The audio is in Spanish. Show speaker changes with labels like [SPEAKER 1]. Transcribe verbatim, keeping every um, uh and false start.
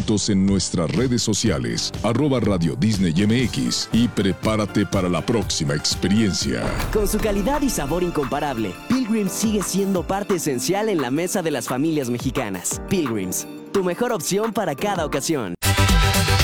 [SPEAKER 1] juntos en nuestras redes sociales, arroba Radio Disney M X, y prepárate para la próxima experiencia.
[SPEAKER 2] Con su calidad y sabor incomparable, Pilgrims sigue siendo parte esencial en la mesa de las familias mexicanas. Pilgrims, tu mejor opción para cada ocasión.